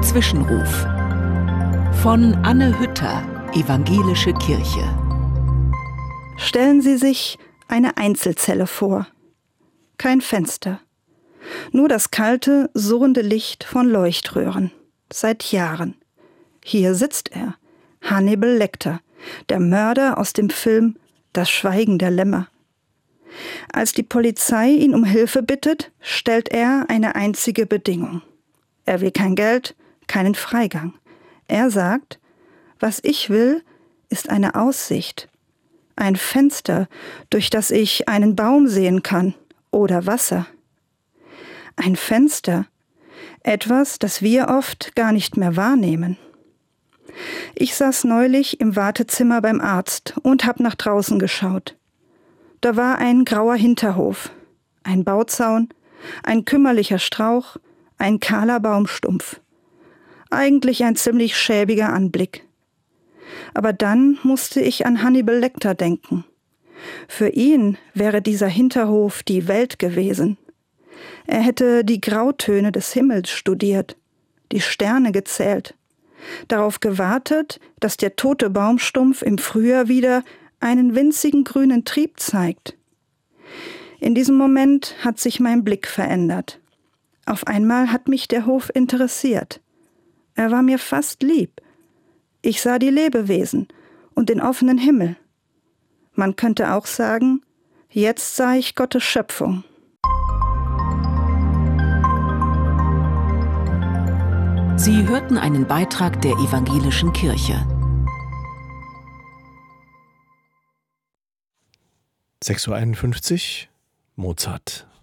Zwischenruf von Anne Hütter, Evangelische Kirche. Stellen Sie sich eine Einzelzelle vor. Kein Fenster. Nur das kalte, surrende Licht von Leuchtröhren. Seit Jahren. Hier sitzt er, Hannibal Lecter, der Mörder aus dem Film Das Schweigen der Lämmer. Als die Polizei ihn um Hilfe bittet, stellt er eine einzige Bedingung. Er will kein Geld, keinen Freigang. Er sagt, was ich will, ist eine Aussicht. Ein Fenster, durch das ich einen Baum sehen kann oder Wasser. Ein Fenster, etwas, das wir oft gar nicht mehr wahrnehmen. Ich saß neulich im Wartezimmer beim Arzt und habe nach draußen geschaut. Da war ein grauer Hinterhof, ein Bauzaun, ein kümmerlicher Strauch, ein kahler Baumstumpf. Eigentlich ein ziemlich schäbiger Anblick. Aber dann musste ich an Hannibal Lecter denken. Für ihn wäre dieser Hinterhof die Welt gewesen. Er hätte die Grautöne des Himmels studiert, die Sterne gezählt, darauf gewartet, dass der tote Baumstumpf im Frühjahr wieder einen winzigen grünen Trieb zeigt. In diesem Moment hat sich mein Blick verändert. Auf einmal hat mich der Hof interessiert. Er war mir fast lieb. Ich sah die Lebewesen und den offenen Himmel. Man könnte auch sagen, jetzt sah ich Gottes Schöpfung. Sie hörten einen Beitrag der Evangelischen Kirche. 6:51 Uhr, Mozart.